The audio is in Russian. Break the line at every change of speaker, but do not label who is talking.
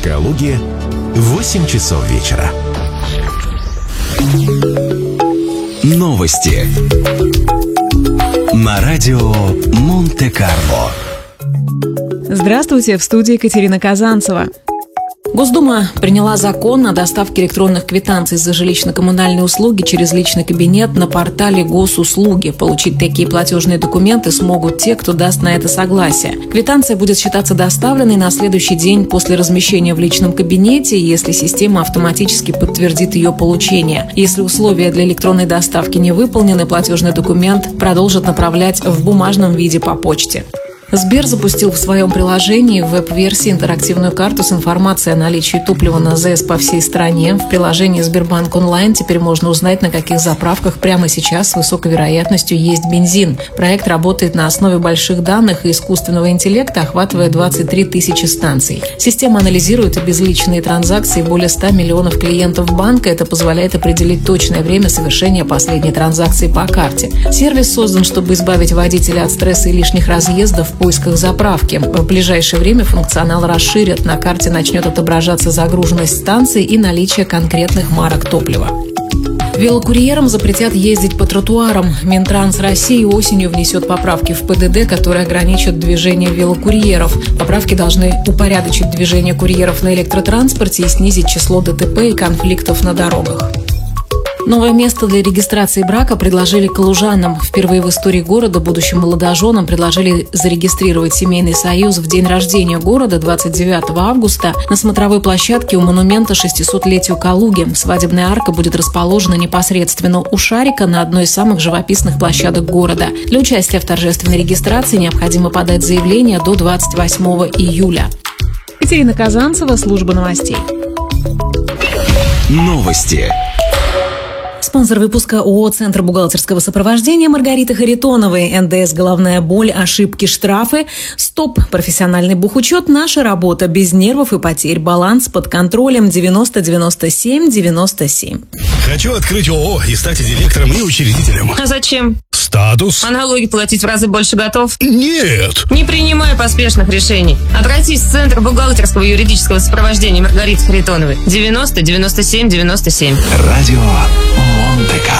Калуге 8 часов вечера. Новости на радио Монте-Карло.
Здравствуйте, в студии Екатерина Казанцева. Госдума приняла закон о доставке электронных квитанций за жилищно-коммунальные услуги через личный кабинет на портале Госуслуги. Получить такие платежные документы смогут те, кто даст на это согласие. Квитанция будет считаться доставленной на следующий день после размещения в личном кабинете, если система автоматически подтвердит ее получение. Если условия для электронной доставки не выполнены, платежный документ продолжат направлять в бумажном виде по почте. Сбер запустил в своем приложении в веб-версии интерактивную карту с информацией о наличии топлива на ЗЭС по всей стране. В приложении Сбербанк онлайн теперь можно узнать, на каких заправках прямо сейчас с высокой вероятностью есть бензин. Проект работает на основе больших данных и искусственного интеллекта, охватывая 23 тысячи станций. Система анализирует и безличные транзакции более 100 миллионов клиентов банка. Это позволяет определить точное время совершения последней транзакции по карте. Сервис создан, чтобы избавить водителя от стресса и лишних разъездов в поисках заправки. В ближайшее время функционал расширят. На карте начнет отображаться загруженность станций и наличие конкретных марок топлива. Велокурьерам запретят ездить по тротуарам. Минтранс России осенью внесет поправки в ПДД, которые ограничат движение велокурьеров. Поправки должны упорядочить движение курьеров на электротранспорте и снизить число ДТП и конфликтов на дорогах. Новое место для регистрации брака предложили калужанам. Впервые в истории города будущим молодоженам предложили зарегистрировать семейный союз в день рождения города 29 августа на смотровой площадке у монумента 600-летию Калуги. Свадебная арка будет расположена непосредственно у Шарика на одной из самых живописных площадок города. Для участия в торжественной регистрации необходимо подать заявление до 28 июля. Екатерина Казанцева, служба новостей.
Новости.
Спонсор выпуска ООО «Центр бухгалтерского сопровождения» Маргарита Харитоновой. НДС «Головная боль», ошибки, штрафы. Стоп. Профессиональный бухучет. Наша работа. Без нервов и потерь. Баланс под контролем. 90 97 97.
Хочу открыть ООО и стать директором и учредителем.
А зачем?
Статус.
А налоги платить в разы больше готов?
Нет.
Не принимай поспешных решений. Обратись в Центр бухгалтерского и юридического сопровождения Маргариты Харитоновой. 90 97 97.
Радио Монте-Карло.